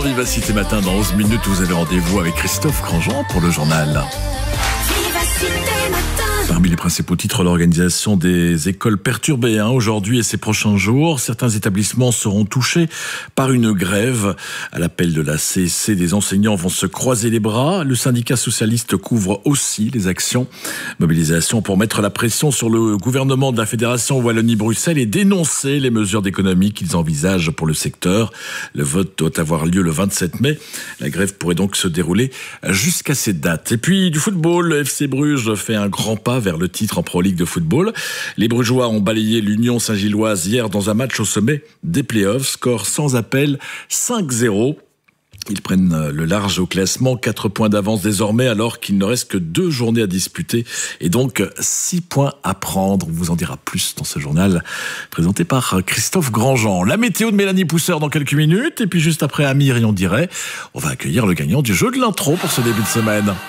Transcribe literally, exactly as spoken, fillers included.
Vivacité matin, dans onze minutes, vous avez rendez-vous avec Christophe Grandjean pour le journal. Parmi les principaux titres, l'organisation des écoles perturbées hein, aujourd'hui et ces prochains jours. Certains établissements seront touchés par une grève. À l'appel de la C S C, des enseignants vont se croiser les bras. Le syndicat socialiste couvre aussi les actions. Mobilisation pour mettre la pression sur le gouvernement de la Fédération Wallonie-Bruxelles et dénoncer les mesures d'économie qu'ils envisagent pour le secteur. Le vote doit avoir lieu le vingt-sept mai. La grève pourrait donc se dérouler jusqu'à cette date. Et puis du football, le F C Bruges fait un grand pas vers le titre en Pro League de football. Les Brugeois ont balayé l'Union Saint-Gilloise hier dans un match au sommet des playoffs. Score sans appel, cinq zéro. Ils prennent le large au classement, quatre points d'avance désormais alors qu'il ne reste que deux journées à disputer et donc six points à prendre. On vous en dira plus dans ce journal présenté par Christophe Grandjean. La météo de Mélanie Pousseur dans quelques minutes et puis juste après Amir et on dirait, on va accueillir le gagnant du jeu de l'intro pour ce début de semaine.